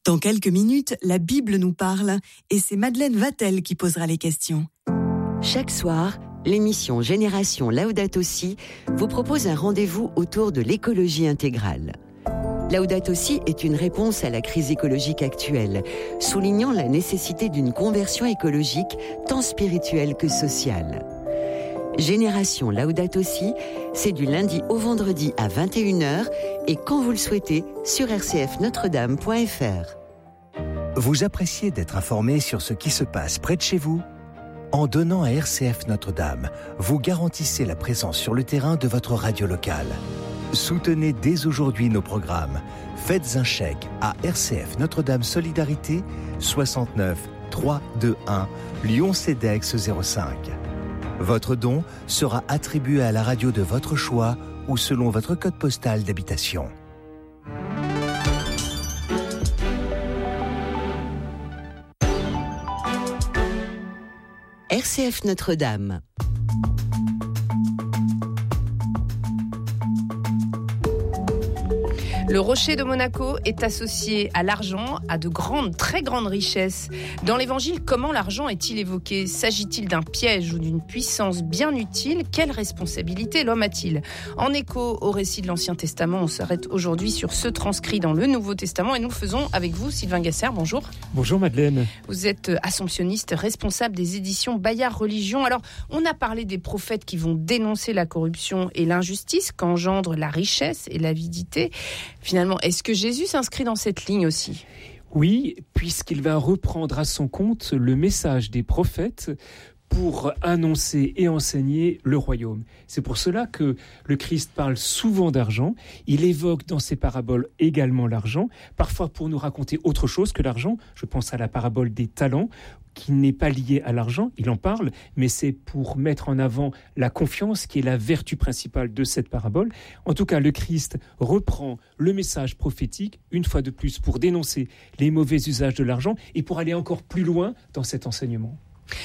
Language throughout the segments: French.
Dans quelques minutes, la Bible nous parle et c'est Madeleine Vatel qui posera les questions. Chaque soir, l'émission Génération Laudato Si vous propose un rendez-vous autour de l'écologie intégrale. Laudato Si est une réponse à la crise écologique actuelle, soulignant la nécessité d'une conversion écologique tant spirituelle que sociale. Génération Laudato Si, c'est du lundi au vendredi à 21h et quand vous le souhaitez sur rcfnotredame.fr. Vous appréciez d'être informé sur ce qui se passe près de chez vous ? En donnant à RCF Notre-Dame, vous garantissez la présence sur le terrain de votre radio locale. Soutenez dès aujourd'hui nos programmes. Faites un chèque à RCF Notre-Dame Solidarité 69 321 Lyon-Cedex 05. Votre don sera attribué à la radio de votre choix ou selon votre code postal d'habitation. RCF Notre-Dame. Le rocher de Monaco est associé à l'argent, à de grandes, très grandes richesses. Dans l'Évangile, comment l'argent est-il évoqué ? S'agit-il d'un piège ou d'une puissance bien utile ? Quelle responsabilité l'homme a-t-il ? En écho au récit de l'Ancien Testament, on s'arrête aujourd'hui sur ce transcrit dans le Nouveau Testament et nous le faisons avec vous, Sylvain Gasser. Bonjour. Bonjour Madeleine. Vous êtes assomptionniste, responsable des éditions Bayard Religion. Alors, on a parlé des prophètes qui vont dénoncer la corruption et l'injustice qu'engendre la richesse et l'avidité. Finalement, est-ce que Jésus s'inscrit dans cette ligne aussi ? Oui, puisqu'il va reprendre à son compte le message des prophètes pour annoncer et enseigner le royaume. C'est pour cela que le Christ parle souvent d'argent. Il évoque dans ses paraboles également l'argent, parfois pour nous raconter autre chose que l'argent. Je pense à la parabole des talents, qui n'est pas liée à l'argent. Il en parle, mais c'est pour mettre en avant la confiance, qui est la vertu principale de cette parabole. En tout cas, le Christ reprend le message prophétique, une fois de plus, pour dénoncer les mauvais usages de l'argent et pour aller encore plus loin dans cet enseignement.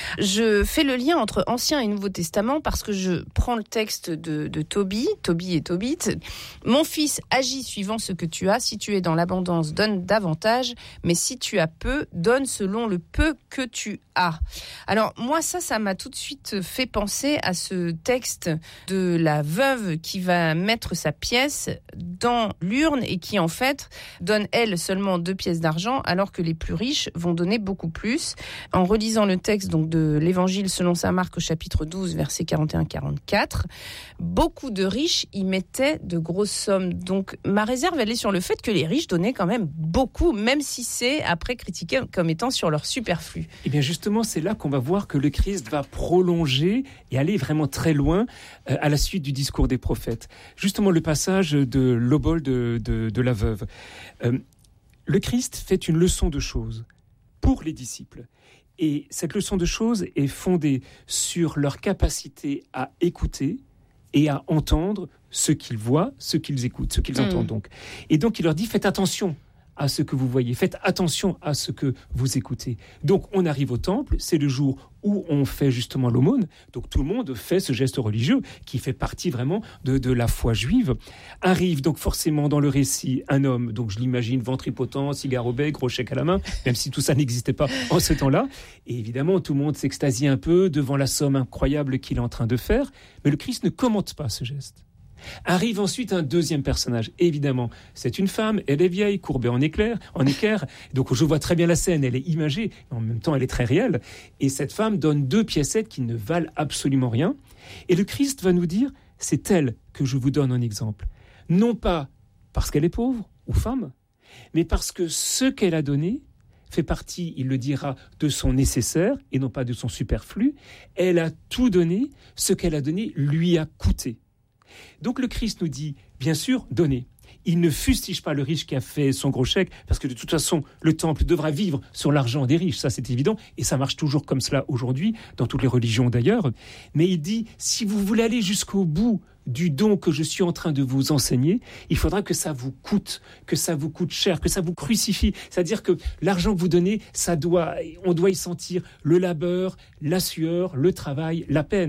Je fais le lien entre Ancien et Nouveau Testament parce que je prends le texte de Tobie et Tobit. Mon fils, agis suivant ce que tu as. Si tu es dans l'abondance, donne davantage. Mais si tu as peu, donne selon le peu que tu as. Alors moi, ça m'a tout de suite fait penser à ce texte de la veuve qui va mettre sa pièce dans l'urne et qui en fait donne elle seulement 2 pièces d'argent alors que les plus riches vont donner beaucoup plus. En relisant le texte donc de l'Évangile selon saint Marc au chapitre 12, versets 41-44, beaucoup de riches y mettaient de grosses sommes. Donc ma réserve, elle est sur le fait que les riches donnaient quand même beaucoup, même si c'est après critiqué comme étant sur leur superflu. Et bien justement, c'est là qu'on va voir que le Christ va prolonger et aller vraiment très loin à la suite du discours des prophètes. Justement, le passage de l'obole de la veuve. Le Christ fait une leçon de choses pour les disciples. Et cette leçon de choses est fondée sur leur capacité à écouter et à entendre ce qu'ils voient, ce qu'ils écoutent, ce qu'ils entendent donc. Et donc il leur dit, faites attention à ce que vous voyez, faites attention à ce que vous écoutez. Donc on arrive au temple, c'est le jour où on fait justement l'aumône, donc tout le monde fait ce geste religieux qui fait partie vraiment de la foi juive. Arrive donc forcément dans le récit un homme, donc je l'imagine ventripotent, cigare au bec, gros chèque à la main, même si tout ça n'existait pas en ce temps-là. Et évidemment tout le monde s'extasie un peu devant la somme incroyable qu'il est en train de faire, mais le Christ ne commente pas ce geste. Arrive ensuite un deuxième personnage. Évidemment, c'est une femme, elle est vieille, courbée en équerre. Donc je vois très bien la scène, elle est imagée, mais en même temps elle est très réelle. Et cette femme donne 2 piécettes qui ne valent absolument rien. Et le Christ va nous dire, c'est elle que je vous donne en exemple. Non pas parce qu'elle est pauvre ou femme, mais parce que ce qu'elle a donné fait partie, il le dira, de son nécessaire et non pas de son superflu. Elle a tout donné, ce qu'elle a donné lui a coûté. Donc le Christ nous dit, bien sûr, donnez. Il ne fustige pas le riche qui a fait son gros chèque, parce que de toute façon, le temple devra vivre sur l'argent des riches, ça c'est évident, et ça marche toujours comme cela aujourd'hui, dans toutes les religions d'ailleurs. Mais il dit, si vous voulez aller jusqu'au bout du don que je suis en train de vous enseigner, il faudra que ça vous coûte cher, que ça vous crucifie. C'est-à-dire que l'argent que vous donnez, on doit y sentir le labeur, la sueur, le travail, la peine.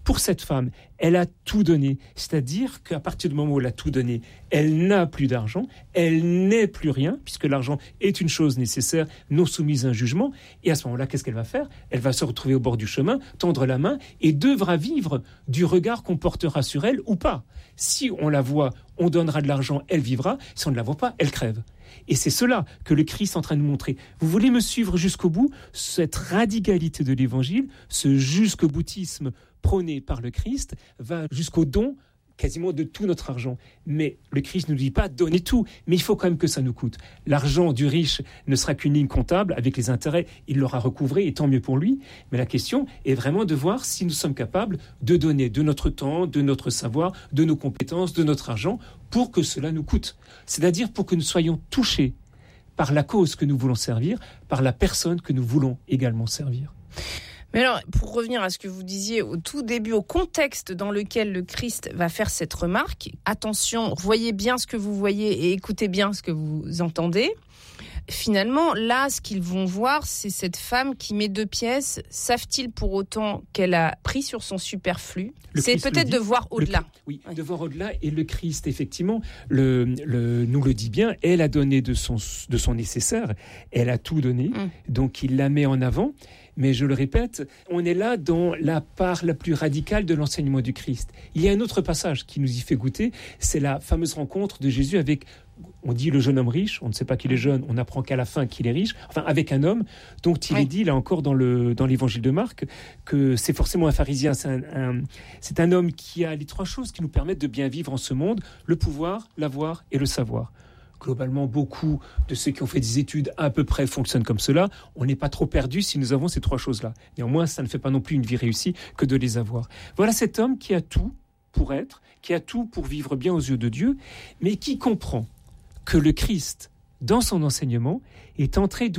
Pour cette femme, elle a tout donné. C'est-à-dire qu'à partir du moment où elle a tout donné, elle n'a plus d'argent, elle n'est plus rien, puisque l'argent est une chose nécessaire, non soumise à un jugement. Et à ce moment-là, qu'est-ce qu'elle va faire ? Elle va se retrouver au bord du chemin, tendre la main, et devra vivre du regard qu'on portera sur elle ou pas. Si on la voit, on donnera de l'argent, elle vivra. Si on ne la voit pas, elle crève. Et c'est cela que le Christ est en train de nous montrer. Vous voulez me suivre jusqu'au bout ? Cette radicalité de l'Évangile, ce jusqu'au-boutisme prôné par le Christ, va jusqu'au don quasiment de tout notre argent. Mais le Christ ne nous dit pas donnez tout, mais il faut quand même que ça nous coûte. L'argent du riche ne sera qu'une ligne comptable, avec les intérêts, il l'aura recouvré, et tant mieux pour lui. Mais la question est vraiment de voir si nous sommes capables de donner de notre temps, de notre savoir, de nos compétences, de notre argent, pour que cela nous coûte. C'est-à-dire pour que nous soyons touchés par la cause que nous voulons servir, par la personne que nous voulons également servir. Mais alors, pour revenir à ce que vous disiez au tout début, au contexte dans lequel le Christ va faire cette remarque, attention, voyez bien ce que vous voyez et écoutez bien ce que vous entendez. Finalement, là, ce qu'ils vont voir, c'est cette femme qui met 2 pièces. Savent-ils pour autant qu'elle a pris sur son superflu ? C'est peut-être de voir au-delà. Oui, de voir au-delà. Et le Christ, effectivement, nous le dit bien, elle a donné de son nécessaire, elle a tout donné, donc il la met en avant. Mais je le répète, on est là dans la part la plus radicale de l'enseignement du Christ. Il y a un autre passage qui nous y fait goûter, c'est la fameuse rencontre de Jésus avec, on dit le jeune homme riche, on ne sait pas qu'il est jeune, on apprend qu'à la fin qu'il est riche, enfin avec un homme dont il est dit, là encore dans l'évangile de Marc, que c'est forcément un pharisien, c'est un homme qui a les 3 choses qui nous permettent de bien vivre en ce monde, le pouvoir, l'avoir et le savoir. Globalement, beaucoup de ceux qui ont fait des études à peu près fonctionnent comme cela. On n'est pas trop perdu si nous avons ces 3 choses-là. Néanmoins, ça ne fait pas non plus une vie réussie que de les avoir. Voilà cet homme qui a tout pour être, qui a tout pour vivre bien aux yeux de Dieu, mais qui comprend que le Christ, dans son enseignement, est en train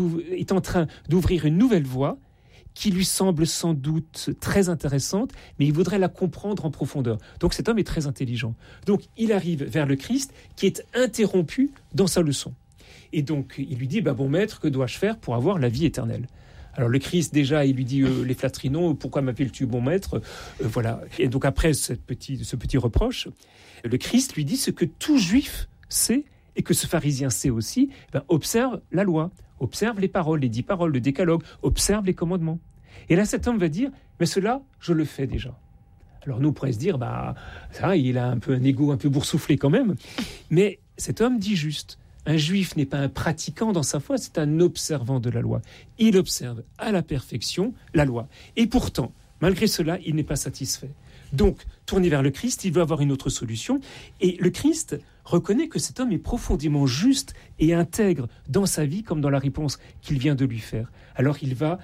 d'ouvrir une nouvelle voie qui lui semble sans doute très intéressante, mais il voudrait la comprendre en profondeur. Donc cet homme est très intelligent. Donc il arrive vers le Christ qui est interrompu dans sa leçon. Et donc il lui dit, bon maître, que dois-je faire pour avoir la vie éternelle ? Alors le Christ déjà, il lui dit les flatteries non, pourquoi m'appelles-tu bon maître ? Voilà. Et donc après ce petit reproche, le Christ lui dit ce que tout juif sait et que ce pharisien sait aussi, observe la loi. Observe les paroles, les 10 paroles, le décalogue, observe les commandements. Et là, cet homme va dire, mais cela, je le fais déjà. Alors nous, on pourrait se dire, ça, il a un peu un ego un peu boursouflé quand même. Mais cet homme dit juste, un juif n'est pas un pratiquant dans sa foi, c'est un observant de la loi. Il observe à la perfection la loi. Et pourtant, malgré cela, il n'est pas satisfait. Donc, tourné vers le Christ, il veut avoir une autre solution. Et le Christ reconnaît que cet homme est profondément juste et intègre dans sa vie comme dans la réponse qu'il vient de lui faire. Alors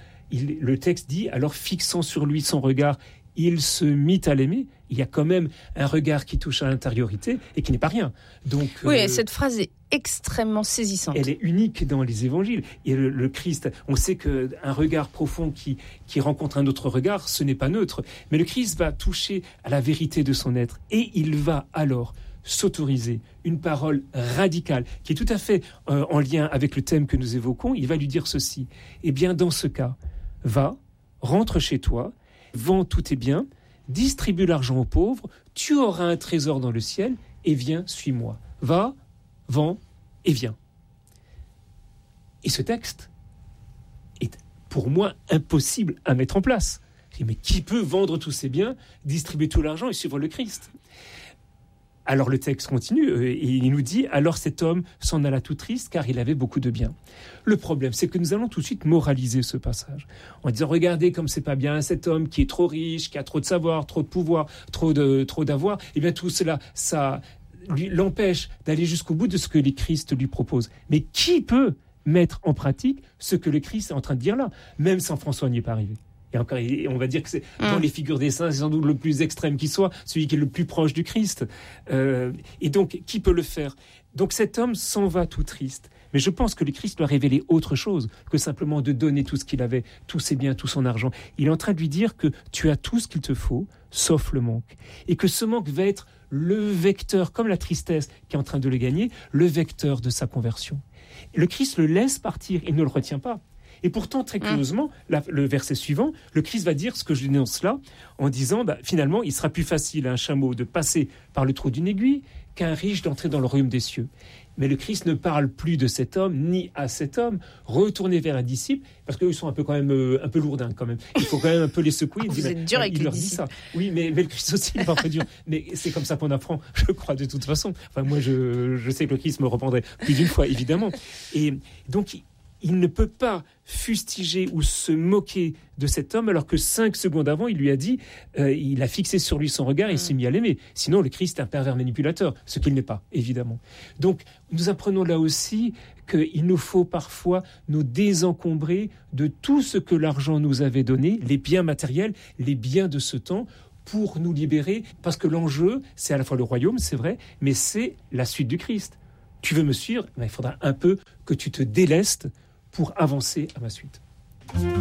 le texte dit, alors fixant sur lui son regard, il se mit à l'aimer. Il y a quand même un regard qui touche à l'intériorité et qui n'est pas rien. Donc, oui, cette phrase est extrêmement saisissante. Elle est unique dans les évangiles. Et le Christ, on sait qu'un regard profond qui rencontre un autre regard, ce n'est pas neutre. Mais le Christ va toucher à la vérité de son être. Et il va alors s'autoriser une parole radicale qui est tout à fait en lien avec le thème que nous évoquons. Il va lui dire ceci. Eh bien, dans ce cas, va, rentre chez toi, vends tous tes biens, distribue l'argent aux pauvres, tu auras un trésor dans le ciel et viens, suis-moi. Va, vends et viens. Et ce texte est pour moi impossible à mettre en place. Je dis, mais qui peut vendre tous ses biens, distribuer tout l'argent et suivre le Christ ? Alors le texte continue et il nous dit « Alors cet homme s'en alla tout triste car il avait beaucoup de biens. » Le problème, c'est que nous allons tout de suite moraliser ce passage en disant « Regardez comme c'est pas bien cet homme qui est trop riche, qui a trop de savoir, trop de pouvoir, trop d'avoir. » Eh bien tout cela, ça l'empêche d'aller jusqu'au bout de ce que le Christ lui propose. Mais qui peut mettre en pratique ce que le Christ est en train de dire là ? Même Saint François n'y est pas arrivé. Et encore, on va dire que c'est dans les figures des saints, c'est sans doute le plus extrême qui soit, celui qui est le plus proche du Christ. Et donc, qui peut le faire ? Donc cet homme s'en va tout triste. Mais je pense que le Christ lui a révélé autre chose que simplement de donner tout ce qu'il avait, tous ses biens, tout son argent. Il est en train de lui dire que tu as tout ce qu'il te faut, sauf le manque. Et que ce manque va être le vecteur, comme la tristesse qui est en train de le gagner, le vecteur de sa conversion. Le Christ le laisse partir, il ne le retient pas. Et pourtant, très curieusement, le verset suivant, le Christ va dire ce que je dénonce là, en disant, finalement, il sera plus facile à un chameau de passer par le trou d'une aiguille qu'à un riche d'entrer dans le royaume des cieux. Mais le Christ ne parle plus de cet homme, ni à cet homme. Retournez vers un disciple, parce qu'eux, ils sont un peu lourdins quand même. Il faut quand même un peu les secouer. Vous êtes dur avec les disciples. Oui, mais le Christ aussi, il est parfois dur. Mais c'est comme ça qu'on apprend, je crois, de toute façon. Enfin, moi, je sais que le Christ me reprendrait plus d'une fois, évidemment. Et donc, il ne peut pas fustiger ou se moquer de cet homme, alors que 5 secondes avant, il lui a dit, il a fixé sur lui son regard et il s'est mis à l'aimer. Sinon, le Christ est un pervers manipulateur, ce qu'il n'est pas, évidemment. Donc, nous apprenons là aussi qu'il nous faut parfois nous désencombrer de tout ce que l'argent nous avait donné, les biens matériels, les biens de ce temps, pour nous libérer, parce que l'enjeu, c'est à la fois le royaume, c'est vrai, mais c'est la suite du Christ. Tu veux me suivre ? Il faudra un peu que tu te délestes pour avancer à ma suite.